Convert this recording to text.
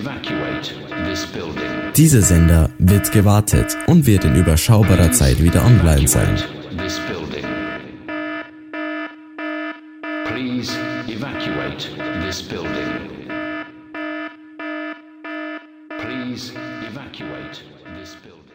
Evacuate this building. Dieser Sender wird gewartet und wird in überschaubarer Zeit wieder online sein. This building. Please evacuate this building. Please evacuate this building.